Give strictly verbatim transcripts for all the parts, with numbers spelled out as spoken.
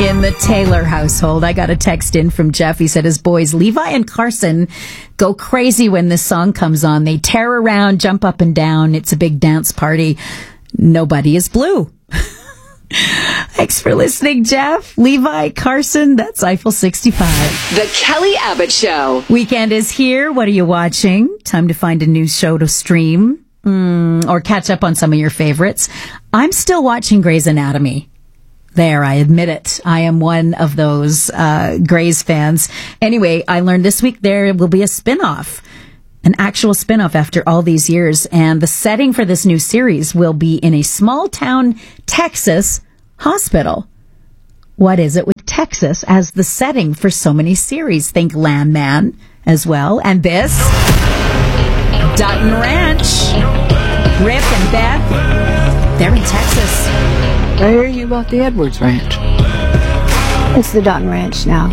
In the Taylor household, I got a text in from Jeff. He said his boys, Levi and Carson, go crazy when this song comes on. They tear around, jump up and down. It's a big dance party. Nobody is blue. Thanks for listening, Jeff. Levi, Carson, that's Eiffel sixty-five. The Kelly Abbott Show. Weekend is here. What are you watching? Time to find a new show to stream mm, or catch up on some of your favorites. I'm still watching Grey's Anatomy. There, I admit it. I am one of those uh, Grey's fans. Anyway, I learned this week there will be a spinoff, an actual spinoff after all these years. And the setting for this new series will be in a small town, Texas hospital. What is it with Texas as the setting for so many series? Think Landman as well. And this, Dutton Ranch. Rip and Beth, they're in Texas. I hear you about the Edwards Ranch. It's the Dutton Ranch now.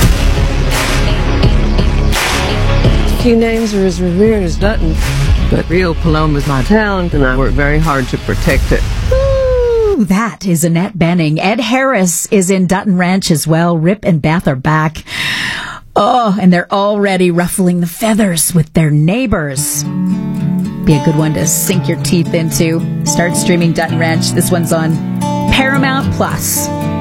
Few names are as revered as Dutton, but real Paloma's my town, and I work very hard to protect it. Ooh, that is Annette Bening. Ed Harris is in Dutton Ranch as well. Rip and Beth are back. Oh, and they're already ruffling the feathers with their neighbors. Be a good one to sink your teeth into. Start streaming Dutton Ranch. This one's on Paramount Plus.